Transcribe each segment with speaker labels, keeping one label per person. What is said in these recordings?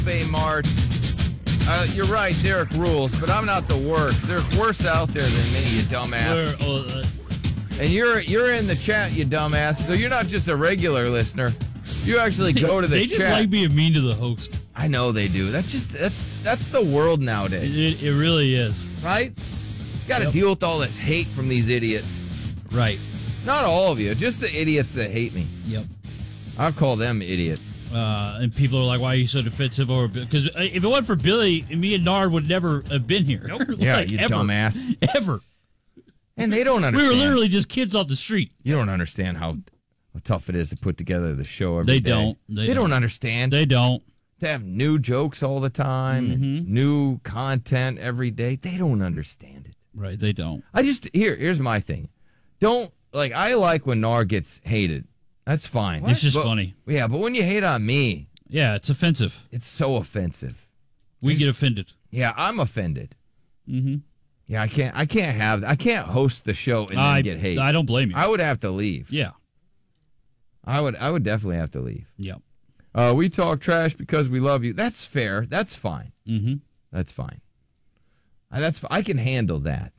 Speaker 1: Bay Mart. You're right, Derek rules, but I'm not the worst. There's worse out there than me, you dumbass. And you're in the chat, you dumbass. So you're not just a regular listener. You actually go to the chat.
Speaker 2: They just like being mean to the host.
Speaker 1: I know they do. That's the world nowadays.
Speaker 2: It really is.
Speaker 1: Right? Got to deal with all this hate from these idiots.
Speaker 2: Right.
Speaker 1: Not all of you, just the idiots that hate me.
Speaker 2: Yep.
Speaker 1: I'll call them idiots.
Speaker 2: And people are like, why are you so defensive over Billy? Because if it wasn't for Billy, me and Nard would never have been here.
Speaker 1: Nope. Yeah, you ever, dumbass.
Speaker 2: Ever.
Speaker 1: And they don't understand.
Speaker 2: We were literally just kids off the street.
Speaker 1: You don't understand how tough it is to put together the show every day. They don't understand.
Speaker 2: They don't.
Speaker 1: To have new jokes all the time and new content every day. They don't understand it.
Speaker 2: Right, they don't.
Speaker 1: Here's my thing. I like when Nard gets hated. That's fine.
Speaker 2: It's just funny.
Speaker 1: Yeah, but when you hate on me.
Speaker 2: Yeah, it's offensive.
Speaker 1: It's so offensive.
Speaker 2: We get offended.
Speaker 1: Yeah, I'm offended. Mm-hmm. Yeah, I can't host the show and then get hate.
Speaker 2: I don't blame you.
Speaker 1: I would have to leave.
Speaker 2: Yeah.
Speaker 1: I would definitely have to leave.
Speaker 2: Yeah.
Speaker 1: We talk trash because we love you. That's fair. That's fine.
Speaker 2: Mm-hmm.
Speaker 1: That's fine. I can handle that.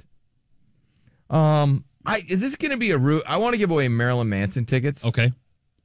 Speaker 1: Is this going to be I want to give away Marilyn Manson tickets.
Speaker 2: Okay.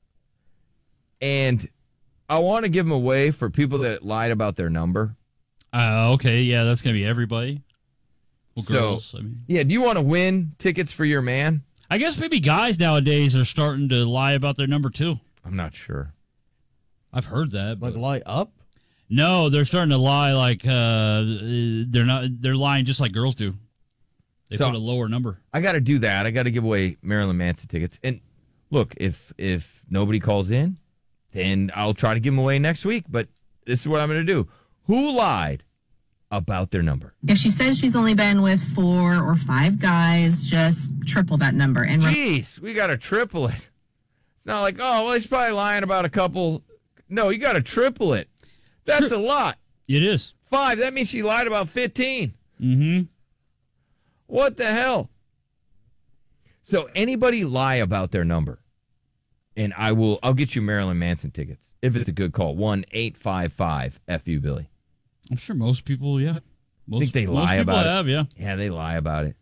Speaker 1: And I want to give them away for people that lied about their number.
Speaker 2: Okay, yeah, that's going to be everybody. Well, girls,
Speaker 1: yeah, do you want to win tickets for your man?
Speaker 2: I guess maybe guys nowadays are starting to lie about their number, too.
Speaker 1: I'm not sure.
Speaker 2: I've heard that.
Speaker 3: Like lie up?
Speaker 2: No, they're starting to lie like they're lying just like girls do. They put a lower number.
Speaker 1: I got to do that. I got to give away Marilyn Manson tickets. And look, if nobody calls in, then I'll try to give them away next week. But this is what I'm going to do. Who lied about their number?
Speaker 4: If she says she's only been with 4 or 5 guys, just triple that number. And
Speaker 1: jeez, we got to triple it. It's not like, oh, well, he's probably lying about a couple. No, you got to triple it. That's a lot.
Speaker 2: It is.
Speaker 1: 5. That means she lied about 15.
Speaker 2: Mm-hmm.
Speaker 1: What the hell? So anybody lie about their number, and I'll get you Marilyn Manson tickets if it's a good call. 1-855-FU Billy.
Speaker 2: I'm sure most people, yeah.
Speaker 1: I think they lie about it.
Speaker 2: Yeah.
Speaker 1: Yeah, they lie about it.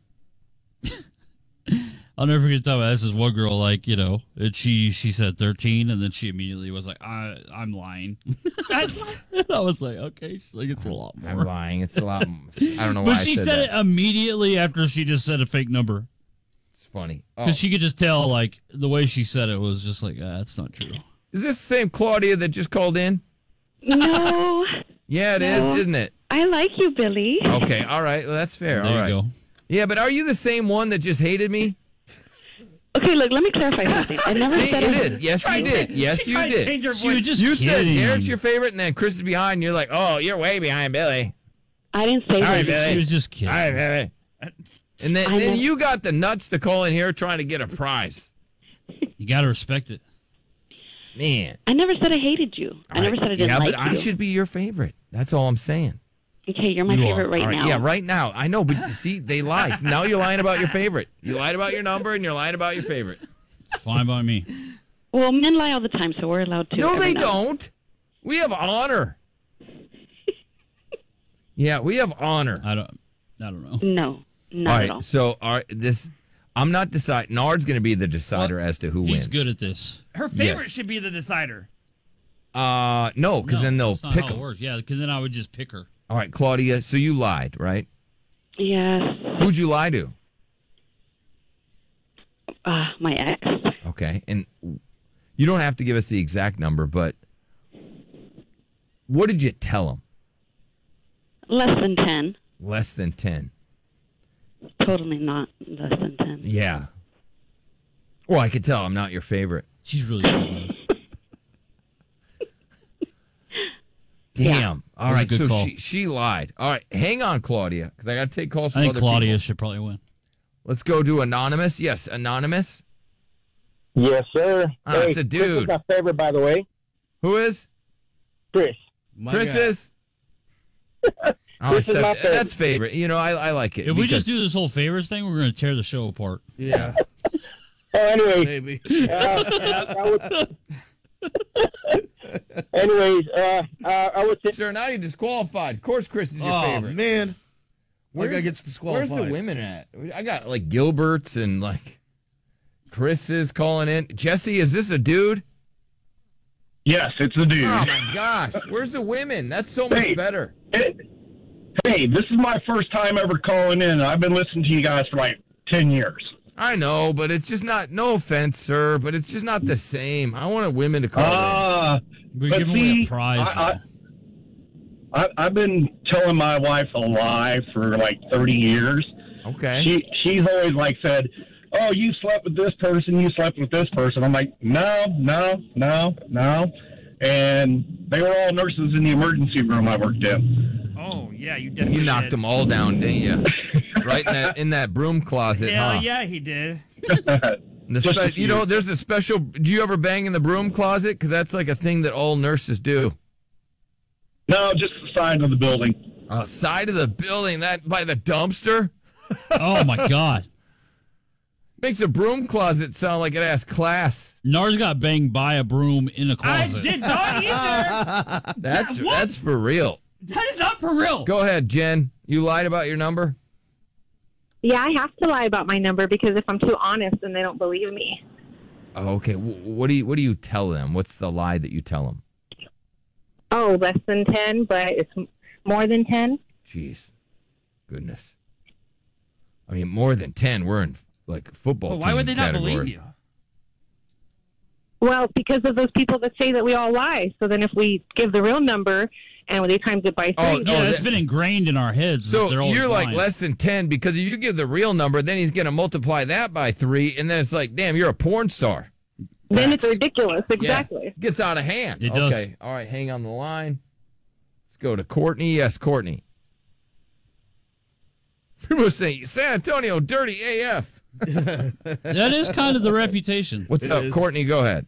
Speaker 2: I'll never forget that. This is one girl, and she said 13, and then she immediately was like, I'm lying. I was like, okay. She's like, it's a lot more.
Speaker 1: I'm lying. It's a lot more. I don't know why
Speaker 2: But she said it immediately after she just said a fake number.
Speaker 1: It's funny.
Speaker 2: Because she could just tell, the way she said it was just like, that's not true.
Speaker 1: Is this the same Claudia that just called in?
Speaker 5: No.
Speaker 1: Yeah, it is, isn't it?
Speaker 5: I like you, Billy.
Speaker 1: Okay, all right. Well, that's fair.
Speaker 2: There you go.
Speaker 1: Yeah, but are you the same one that just hated me?
Speaker 5: Okay, look, let me clarify something. I never said
Speaker 1: it is. Yes, you did. Yes, you did. You said Derek's your favorite, and then Chris is behind, and you're like, oh, you're way behind Billy.
Speaker 5: I didn't say that.
Speaker 1: Billy.
Speaker 2: She was just kidding.
Speaker 1: All right, Billy. And then you got the nuts to call in here trying to get a prize.
Speaker 2: You got to respect it.
Speaker 1: Man.
Speaker 5: I never said I hated you. I never said I didn't like you.
Speaker 1: Yeah, but I should be your favorite. That's all I'm saying.
Speaker 5: Okay, you're my favorite right now.
Speaker 1: Yeah, right now. I know, but see, they lie. Now you're lying about your favorite. You lied about your number, and you're lying about your favorite.
Speaker 2: It's fine by me.
Speaker 5: Well, men lie all the time, so we're allowed to.
Speaker 1: No, they don't. We have honor. Yeah, we have honor.
Speaker 2: I don't know.
Speaker 5: No, not at all.
Speaker 1: So, I'm not deciding. Nard's going to be the decider as to who wins.
Speaker 2: He's good at this.
Speaker 6: Her favorite should be the decider.
Speaker 1: No, because then they'll pick them.
Speaker 2: Yeah, because then I would just pick her.
Speaker 1: All right, Claudia, so you lied, right?
Speaker 5: Yes.
Speaker 1: Who'd you lie to?
Speaker 5: My ex.
Speaker 1: Okay, and you don't have to give us the exact number, but what did you tell him?
Speaker 5: Less than 10.
Speaker 1: Less than 10.
Speaker 5: Totally not less than 10.
Speaker 1: Yeah. Well, I could tell I'm not your favorite.
Speaker 2: She's really good.
Speaker 1: Damn.
Speaker 5: Yeah.
Speaker 1: All right, so she lied. All right, hang on, Claudia, because I got to take calls from other people.
Speaker 2: I think Claudia should probably win.
Speaker 1: Let's go to Anonymous. Yes, Anonymous.
Speaker 7: Yes, sir.
Speaker 1: Hey, it's a dude.
Speaker 7: Chris is my favorite, by the way.
Speaker 1: Who is?
Speaker 7: Chris.
Speaker 1: Chris is?
Speaker 7: Chris is my favorite.
Speaker 1: That's favorite. You know, I like it.
Speaker 2: If we just do this whole favorites thing, we're going to tear the show apart.
Speaker 3: Yeah.
Speaker 7: Anyway.
Speaker 3: Maybe.
Speaker 7: Anyways, I would say,
Speaker 1: Sir, now you're disqualified. Of course, Chris is your
Speaker 3: Oh,
Speaker 1: favorite.
Speaker 3: man. One guy
Speaker 1: Where's-
Speaker 3: gets disqualified.
Speaker 1: Where's the women at? I got like Gilbert's and like Chris is calling in. Jesse, is this a dude?
Speaker 8: Yes, it's a dude.
Speaker 1: Oh my gosh, where's the women? That's so much
Speaker 8: Hey.
Speaker 1: better.
Speaker 8: Hey, this is my first time ever calling in. I've been listening to you guys for like 10 years.
Speaker 1: I know, but it's just not. No offense, sir, but it's just not the same. I want women to call in.
Speaker 2: We're
Speaker 8: But
Speaker 2: giving away
Speaker 8: see,
Speaker 2: a prize.
Speaker 8: I've been telling my wife a lie for like 30 years.
Speaker 1: Okay.
Speaker 8: She's always like said, "Oh, you slept with this person, you slept with this person." I'm like, no. And they were all nurses in the emergency room I worked in.
Speaker 6: Oh, yeah, you definitely
Speaker 1: You knocked
Speaker 6: did.
Speaker 1: them all down, didn't you? Right in that broom closet,
Speaker 6: Hell
Speaker 1: huh?
Speaker 6: yeah, he did.
Speaker 8: Just a
Speaker 1: You
Speaker 8: few.
Speaker 1: know, there's a special. Do you ever bang in the broom closet? Because that's like a thing that all nurses do.
Speaker 8: No, just the side of the building.
Speaker 1: Side of the building, that by the dumpster,
Speaker 2: Oh my God.
Speaker 1: makes a broom closet sound like it has class.
Speaker 2: Nars got banged by a broom in a
Speaker 6: I
Speaker 2: closet.
Speaker 6: did not either.
Speaker 1: That's for real.
Speaker 6: That is not for real.
Speaker 1: Go ahead, Jen. You lied about your number.
Speaker 5: Yeah, I have to lie about my number because if I'm too honest, then they don't believe me.
Speaker 1: Oh, okay. What do you tell them? What's the lie that you tell them?
Speaker 5: Oh, less than 10, but it's more than 10.
Speaker 1: Jeez, goodness. I mean, more than 10. We're in like football.
Speaker 6: But why
Speaker 1: team
Speaker 6: would they not
Speaker 1: category.
Speaker 6: believe you?
Speaker 5: Well, because of those people that say that we all lie. So then if we give the real number and they times it by 3,
Speaker 1: Oh,
Speaker 2: Yeah, it's
Speaker 1: that-
Speaker 2: been ingrained in our heads.
Speaker 1: So
Speaker 2: that they're always
Speaker 1: you're like
Speaker 2: lying.
Speaker 1: less than 10 because if you give the real number, then he's going to multiply that by 3, and then it's like, damn, you're a porn star.
Speaker 5: then it's ridiculous. Exactly.
Speaker 1: Yeah. Gets out of hand.
Speaker 2: It does.
Speaker 1: Okay. All right. Hang on the line. Let's go to Courtney. Yes, Courtney. People say San Antonio dirty AF.
Speaker 2: That is kind of the reputation.
Speaker 1: What's
Speaker 3: It
Speaker 1: up,
Speaker 3: is.
Speaker 1: Courtney? Go ahead.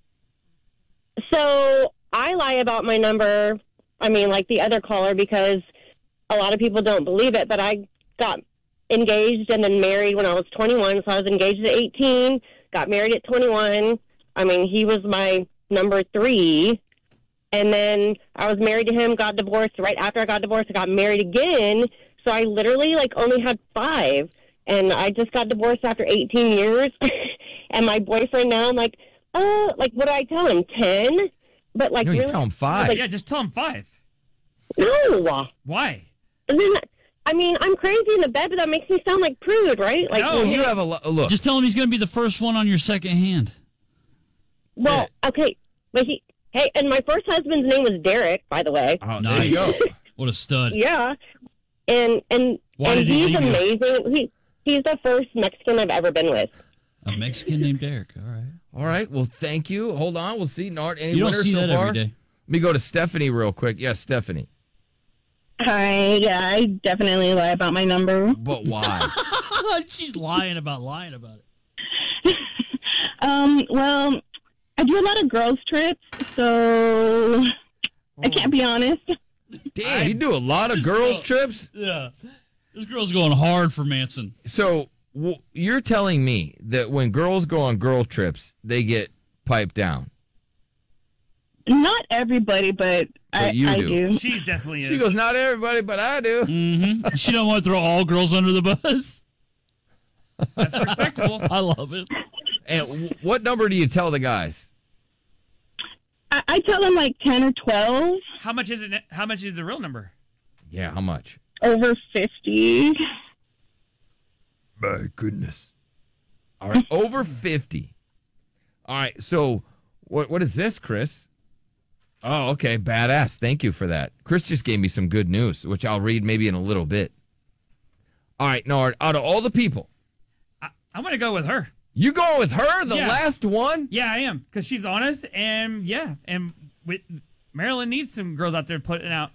Speaker 9: So I lie about my number, I mean, like the other caller, because a lot of people don't believe it, but I got engaged and then married when I was 21. So I was engaged at 18, got married at 21. I mean, he was my number 3. And then I was married to him, got divorced. Right after I got divorced, I got married again. So I literally like only had 5. And I just got divorced after 18 years. And my boyfriend now, I'm like, what do I tell him? 10? But like,
Speaker 1: No, you
Speaker 9: really?
Speaker 1: tell him 5.
Speaker 9: Like,
Speaker 6: Yeah, just tell him 5.
Speaker 9: no.
Speaker 6: Why?
Speaker 9: And then, I mean, I'm crazy in the bed, but that makes me sound like prude, right? Like,
Speaker 6: No.
Speaker 1: Well, you have a look.
Speaker 2: Just tell him he's going to be the first one on your second hand.
Speaker 9: well, okay, but and my first husband's name was Derek, by the way.
Speaker 1: Oh,
Speaker 2: Nice.
Speaker 1: there you go.
Speaker 2: What a stud.
Speaker 9: Yeah, and
Speaker 2: Why did he
Speaker 9: he's
Speaker 2: leave you?
Speaker 9: amazing. He's the first Mexican I've ever been with.
Speaker 2: A Mexican named Derek. All right.
Speaker 1: All right. Well, thank you. Hold on. We'll see. Nart, any
Speaker 2: You don't
Speaker 1: winners
Speaker 2: see
Speaker 1: so
Speaker 2: that
Speaker 1: far?
Speaker 2: every day.
Speaker 1: Let me go to Stephanie real quick. Yes, Stephanie.
Speaker 5: Hi, yeah, I definitely lie about my number.
Speaker 1: But why?
Speaker 2: She's lying about it.
Speaker 5: Well, I do a lot of girls trips, so I can't be honest.
Speaker 1: Damn, you do a lot of girls' trips?
Speaker 2: Yeah. This girl's going hard for Manson.
Speaker 1: So you're telling me that when girls go on girl trips, they get piped down?
Speaker 5: Not everybody, but I
Speaker 1: you do.
Speaker 6: She definitely is.
Speaker 1: She goes, not everybody, but I do.
Speaker 2: Mm-hmm. She don't want to throw all girls under the bus.
Speaker 6: That's respectable.
Speaker 2: I love it.
Speaker 1: And what number do you tell the guys?
Speaker 5: I tell them like 10 or 12,
Speaker 6: How much is it? How much is the real number?
Speaker 1: Yeah, how much?
Speaker 5: over 50.
Speaker 1: My goodness. All right, over 50. All right, so what is this, Chris? Oh, okay, badass. Thank you for that. Chris just gave me some good news, which I'll read maybe in a little bit. All right, Nard, out of all the people,
Speaker 6: I'm going to go with her.
Speaker 1: you going with her, the
Speaker 6: Yeah.
Speaker 1: last one?
Speaker 6: Yeah, I am. Because she's honest. And yeah. And Maryland needs some girls out there putting out.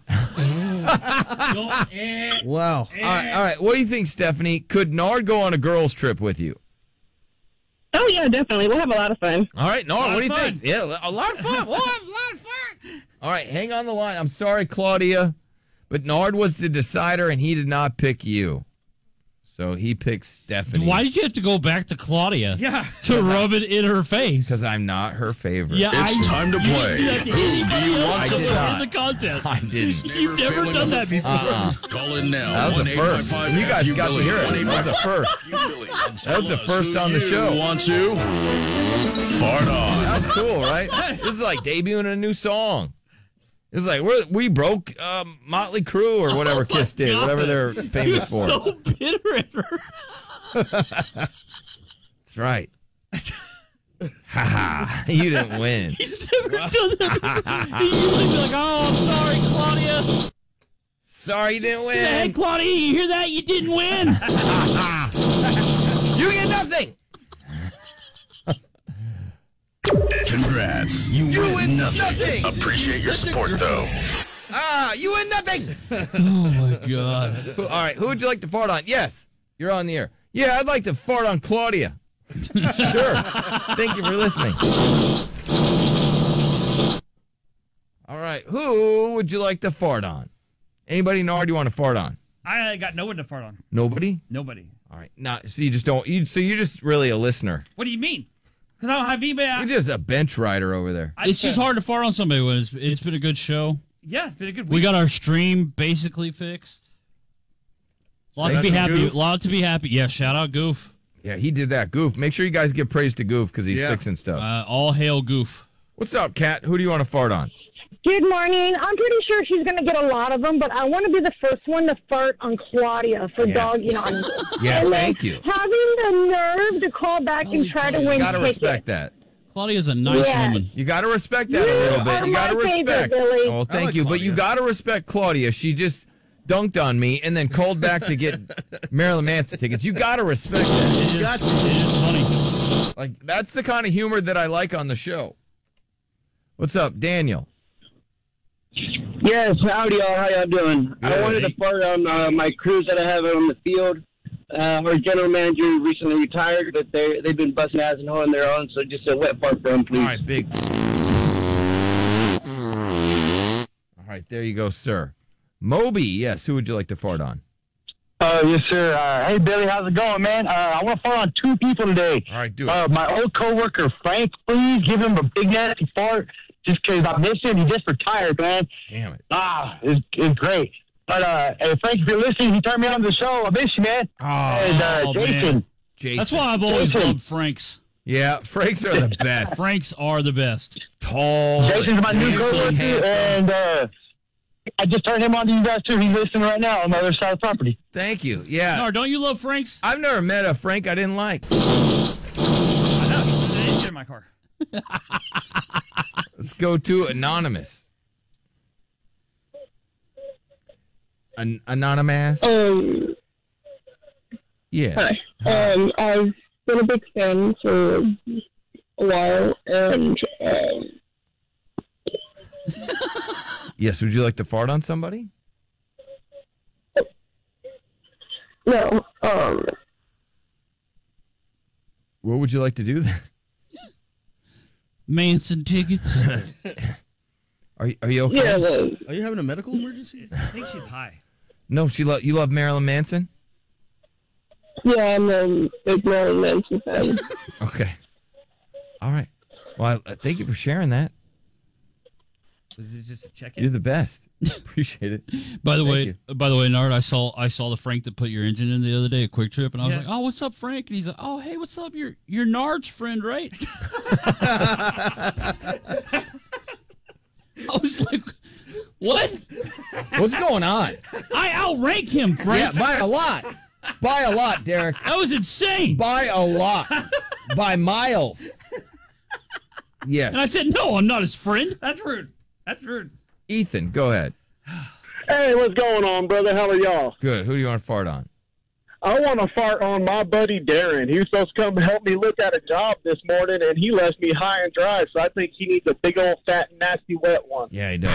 Speaker 3: Wow.
Speaker 1: All right. What do you think, Stephanie? Could Nard go on a girls' trip with you?
Speaker 5: Oh, yeah, definitely. We'll have a lot of fun.
Speaker 1: All right, Nard,
Speaker 6: Lot
Speaker 1: what do you
Speaker 6: of
Speaker 1: think?
Speaker 6: fun.
Speaker 1: Yeah, a lot of fun. We'll have a lot of fun. All right, hang on the line. I'm sorry, Claudia, but Nard was the decider, and he did not pick you. So he picks Stephanie.
Speaker 2: Why did you have to go back to Claudia?
Speaker 6: Yeah.
Speaker 2: To rub it in her face.
Speaker 1: Because I'm not her favorite.
Speaker 2: Yeah,
Speaker 10: It's time to play.
Speaker 2: Who do you want
Speaker 1: to
Speaker 2: in the contest?
Speaker 1: I didn't.
Speaker 2: You've never done that before.
Speaker 10: Call in now.
Speaker 1: That was the first. And you guys got to hear it. That was the first. That was the first on the show.
Speaker 10: Want to fart on?
Speaker 1: That was cool, right? This is like debuting a new song. It was like we broke Motley Crue or whatever Kiss did, whatever they're famous for.
Speaker 2: So bitter at her.
Speaker 1: That's right. Ha! You didn't win.
Speaker 2: He's never done that. He usually be like, "Oh, I'm sorry, Claudia.
Speaker 1: Sorry you didn't win."
Speaker 2: Hey, Claudia, you hear that? You didn't win.
Speaker 1: You get nothing.
Speaker 10: Congrats. You win nothing. Appreciate your support, though.
Speaker 1: You win nothing.
Speaker 2: Oh, my God.
Speaker 1: All right, who would you like to fart on? Yes, you're on the air. Yeah, I'd like to fart on Claudia. Sure. Thank you for listening. All right, who would you like to fart on? Anybody know you want to fart on?
Speaker 6: I got no one to fart on.
Speaker 1: Nobody?
Speaker 6: Nobody.
Speaker 1: All right. So you just don't. So you're just really a listener.
Speaker 6: What do you mean? Because I don't have anybody.
Speaker 1: You're just a bench rider over there.
Speaker 2: It's just hard to fart on somebody when it's been a good show.
Speaker 6: Yeah, it's been a good week.
Speaker 2: We got our stream basically fixed. A lot to be happy. A lot to be happy. Yeah, shout out Goof.
Speaker 1: Yeah, he did that. Goof. Make sure you guys give praise to Goof because he's fixing stuff.
Speaker 2: All hail Goof.
Speaker 1: What's up, Kat? Who do you want to fart on?
Speaker 11: Good morning. I'm pretty sure she's going to get a lot of them, but I want to be the first one to fart on Claudia for dogging on me.
Speaker 1: Yeah,
Speaker 11: and
Speaker 1: thank you.
Speaker 11: Having the nerve to call back and try to win.
Speaker 1: You got to respect that.
Speaker 2: Claudia's a nice woman.
Speaker 1: You got to respect that a little bit. You got to respect.
Speaker 11: Billy.
Speaker 1: Oh, thank you. But you got to respect Claudia. She just dunked on me and then called back to get Marilyn Manson tickets. You got to respect that.
Speaker 2: It is funny.
Speaker 1: Like, that's the kind of humor that I like on the show. What's up, Daniel?
Speaker 7: Yes, howdy, y'all. How y'all doing?
Speaker 1: Good.
Speaker 7: I wanted to fart on my crews that I have on the field. Our general manager recently retired, but they've been busting ass and holding their own, so just a wet fart for them, please.
Speaker 1: All right, big. All right, there you go, sir. Moby, yes, who would you like to fart on?
Speaker 12: Yes, sir. Hey, Billy, how's it going, man? I want to fart on two people today.
Speaker 1: All right, do it.
Speaker 12: My old coworker, Frank, please give him a big nasty fart just because I miss him. He just retired, man.
Speaker 1: Damn it.
Speaker 12: It's great. But, hey, Frank, if you're listening, he turned me on the show. I miss you, man. And Jason.
Speaker 2: Man. That's why I've always loved Franks.
Speaker 1: Yeah, Franks are the best.
Speaker 2: Franks are the best.
Speaker 1: Tall.
Speaker 12: Jason's my new coworker, and I just turned him on to you guys, too. He's listening right now on the other side of the property.
Speaker 1: Thank you. Yeah.
Speaker 2: No, don't you love Franks?
Speaker 1: I've never met a Frank I didn't like.
Speaker 6: I know. He's in my car.
Speaker 1: Let's go to Anonymous. Anonymous? Yeah.
Speaker 13: Hi. I've been a big fan for a while, and
Speaker 1: Yes, would you like to fart on somebody?
Speaker 13: no,
Speaker 1: What would you like to do then?
Speaker 2: Manson tickets.
Speaker 1: Are you okay?
Speaker 13: yeah,
Speaker 3: Are you having a medical emergency?
Speaker 6: I think she's high.
Speaker 1: No, you love Marilyn Manson?
Speaker 13: yeah, I'm a big Marilyn Manson fan.
Speaker 1: Okay. All right. Well, thank you for sharing that.
Speaker 6: Was it just a check-in?
Speaker 1: You're the best. Appreciate it.
Speaker 2: By the
Speaker 1: Thank
Speaker 2: way, Nard, I saw the Frank that put your engine in the other day, a Quick Trip, and I was like, "Oh, what's up, Frank?" And he's like, "Oh, hey, what's up? You're Nard's friend, right?" I was like, "What?
Speaker 1: What's going on?"
Speaker 2: I outrank him, Frank.
Speaker 1: Yeah, by a lot. By a lot, Derek.
Speaker 2: That was insane.
Speaker 1: By a lot. By miles. Yes.
Speaker 2: And I said, "No, I'm not his friend."
Speaker 6: That's rude. That's rude.
Speaker 1: Ethan, go ahead.
Speaker 7: Hey, what's going on, brother? How are y'all?
Speaker 1: Good. Who do you want to fart on?
Speaker 7: I want to fart on my buddy Darren. He was supposed to come help me look at a job this morning, and he left me high and dry, so I think he needs a big old fat, nasty, wet one.
Speaker 1: Yeah, he does.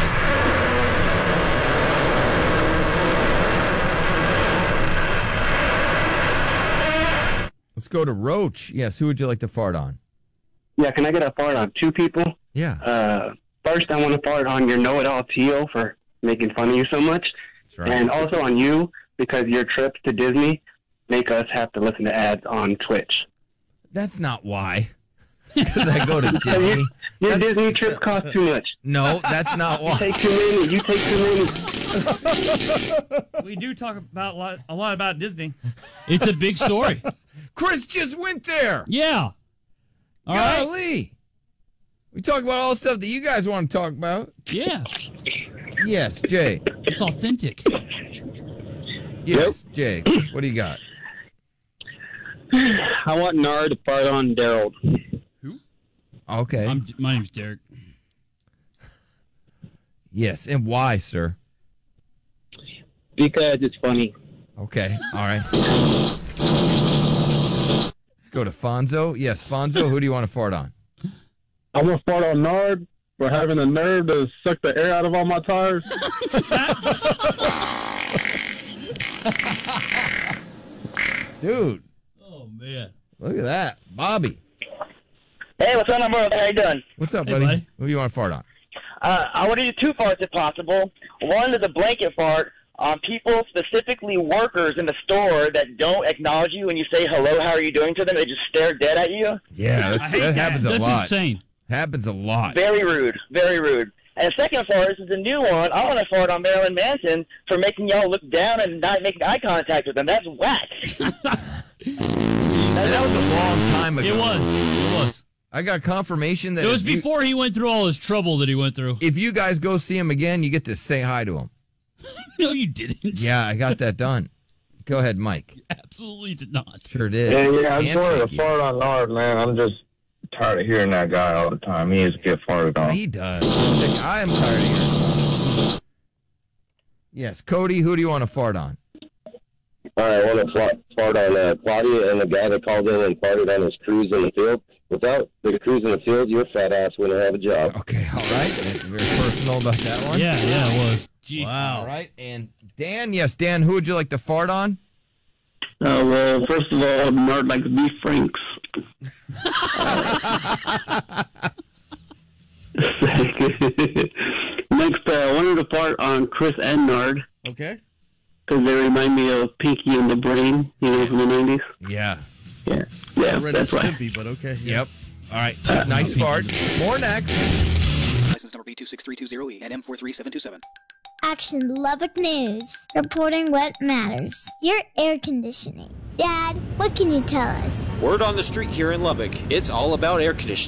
Speaker 1: Let's go to Roach. Yes, who would you like to fart on?
Speaker 14: Yeah, can I get a fart on two people?
Speaker 1: Yeah.
Speaker 14: First, I want to fart on your know-it-all Tio for making fun of you so much.
Speaker 1: That's right.
Speaker 14: And also on you because your trips to Disney make us have to listen to ads on Twitch.
Speaker 1: That's not why. Because I go to Disney.
Speaker 14: Your Disney trip costs too much.
Speaker 1: No, that's not why.
Speaker 14: You take too many. You take too many.
Speaker 6: We do talk about a lot about Disney.
Speaker 2: It's a big story.
Speaker 1: Chris just went there.
Speaker 2: Yeah. All right.
Speaker 1: Golly. We talk about all the stuff that you guys want to talk about.
Speaker 2: Yeah.
Speaker 1: Yes, Jay.
Speaker 2: It's authentic.
Speaker 1: Yes, Jay. What do you got?
Speaker 12: I want Nard to fart on Daryl.
Speaker 2: Who?
Speaker 1: Okay.
Speaker 2: My name's Derek.
Speaker 1: Yes, and why, sir?
Speaker 12: Because it's funny.
Speaker 1: Okay, all right. Let's go to Fonzo. Yes, Fonzo, who do you want to fart on?
Speaker 7: I want to fart on Nard for having the nerve to suck the air out of all my tires.
Speaker 1: Dude.
Speaker 2: Oh, man.
Speaker 1: Look at that. Bobby.
Speaker 15: Hey, what's up, number? How you doing?
Speaker 1: What's up,
Speaker 2: Hey,
Speaker 1: buddy?
Speaker 2: buddy.
Speaker 1: Who do you want to fart on?
Speaker 15: I want to do 2 farts if possible. One is a blanket fart on people, specifically workers in the store, that don't acknowledge you when you say hello, how are you doing to them. They just stare dead at you.
Speaker 1: Yeah, that happens a
Speaker 2: That's
Speaker 1: lot.
Speaker 2: insane.
Speaker 1: Happens a lot.
Speaker 15: Very rude. Very rude. And the second fart is a new one. I want to fart on Marilyn Manson for making y'all look down and not making eye contact with them. That's whack.
Speaker 1: That was a long time ago.
Speaker 2: It was.
Speaker 1: I got confirmation that
Speaker 2: It was
Speaker 1: if you-
Speaker 2: before he went through all his trouble that he went through.
Speaker 1: if you guys go see him again, you get to say hi to him.
Speaker 2: No, you didn't.
Speaker 1: Yeah, I got that done. Go ahead, Mike.
Speaker 2: Absolutely did not.
Speaker 1: Sure did.
Speaker 16: Yeah, I just wanted
Speaker 1: Handshake
Speaker 16: to
Speaker 1: you.
Speaker 16: fart on Nard, man. I'm just tired of hearing that guy all the time. He needs to get farted on.
Speaker 1: He does. I am tired of hearing. Yes, Cody, who do you want to fart on?
Speaker 16: All right, I want to fart on Claudia and the guy that called in and farted on his cruise in the field. Without the cruise in the field, your fat ass wouldn't have a job.
Speaker 1: Okay, all right. That's very personal about that one.
Speaker 2: Yeah, it was. Jeez.
Speaker 3: Wow.
Speaker 1: All right, and Dan, yes, Dan, who would you like to fart on?
Speaker 12: Well, first of all, Nard likes beef franks. Next, I wanted to fart on Chris and Nard
Speaker 3: Okay.
Speaker 12: because they remind me of Pinky and the Brain, from the 90s.
Speaker 1: Yeah.
Speaker 12: Yeah,
Speaker 3: Ren and
Speaker 12: that's right.
Speaker 3: Stimpy, but okay.
Speaker 1: Yep. All right. Nice fart. More next.
Speaker 17: License number B26320E and M43727.
Speaker 18: Action Lubbock News, reporting what matters. Your air conditioning. Dad, what can you tell us?
Speaker 19: Word on the street here in Lubbock, it's all about air conditioning.